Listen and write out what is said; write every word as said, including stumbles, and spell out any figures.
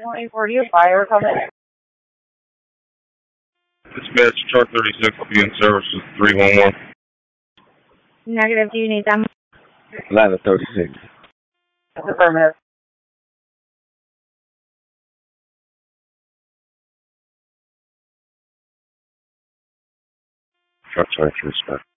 twenty forty, a fire coming. Dispatch, truck thirty-six will be in service with three one one. Negative, do you need them? Ladder thirty-six. Affirmative. Truck twenty-three, respect.